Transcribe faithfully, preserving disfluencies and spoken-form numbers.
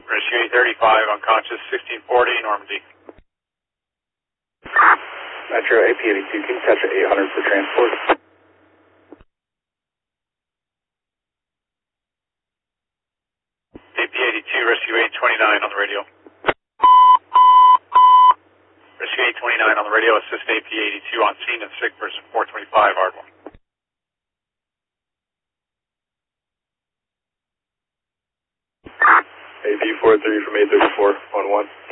Rescue eight thirty-five, unconscious, sixteen forty, Normandy. Metro A P eighty-two, can you touch at eight hundred for transport? A P eighty-two, rescue eight twenty-nine on the radio. Rescue eight twenty-nine on the radio, assist A P eighty-two on scene and sick person four twenty-five, Ardmore. A P four three from eight thirty-four, one one.